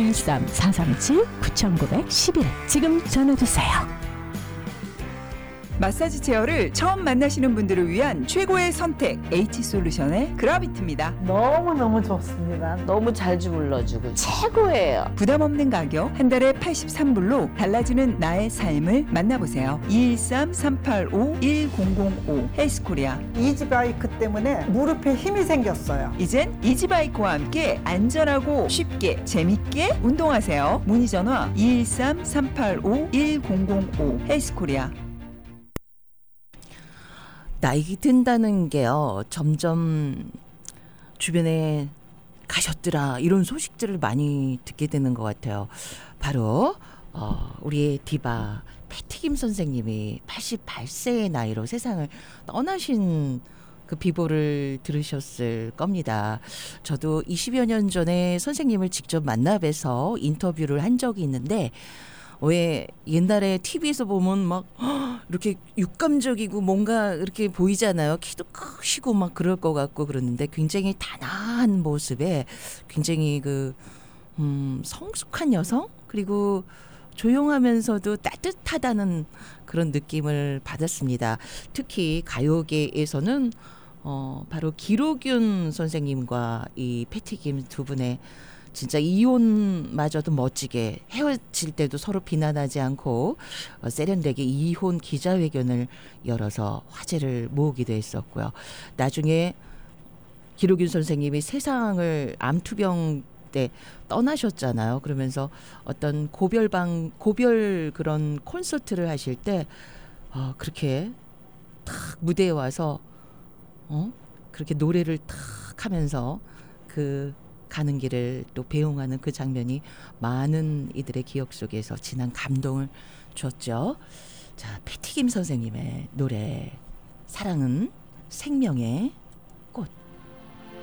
[SPEAKER 9] 213-437-9911 지금 전화주세요.
[SPEAKER 10] 마사지 체어를 처음 만나시는 분들을 위한 최고의 선택 H솔루션의 그라비트입니다.
[SPEAKER 11] 너무너무 좋습니다. 너무 잘 주물러주고 최고예요.
[SPEAKER 10] 부담 없는 가격 한 달에 83불로 달라지는 나의 삶을 만나보세요. 213-385-1005 헬스코리아.
[SPEAKER 11] 이지바이크 때문에 무릎에 힘이 생겼어요.
[SPEAKER 10] 이젠 이지바이크와 함께 안전하고 쉽게 재밌게 운동하세요. 문의 전화 213-385-1005 헬스코리아.
[SPEAKER 1] 나이 든다는 게요, 점점 주변에 가셨더라 이런 소식들을 많이 듣게 되는 것 같아요. 바로 우리의 디바 패티김 선생님이 88세의 나이로 세상을 떠나신 그 비보를 들으셨을 겁니다. 저도 20여 년 전에 선생님을 직접 만나 뵈서 인터뷰를 한 적이 있는데, 왜 옛날에 TV에서 보면 막 이렇게 육감적이고 뭔가 이렇게 보이잖아요. 키도 크시고 막 그럴 것 같고 그러는데 굉장히 단아한 모습에 굉장히 성숙한 여성, 그리고 조용하면서도 따뜻하다는 그런 느낌을 받았습니다. 특히 가요계에서는 바로 기록윤 선생님과 이 패티김 두 분의 진짜 이혼마저도 멋지게 헤어질 때도 서로 비난하지 않고 세련되게 이혼 기자회견을 열어서 화제를 모으기도 했었고요. 나중에 기록윤 선생님이 세상을 암투병 때 떠나셨잖아요. 그러면서 어떤 고별 그런 콘서트를 하실 때 그렇게 탁 무대에 와서 그렇게 노래를 탁 하면서 가는 길을 또 배웅하는 그 장면이 많은 이들의 기억 속에서 진한 감동을 줬죠. 자, 패티김 선생님의 노래 사랑은 생명의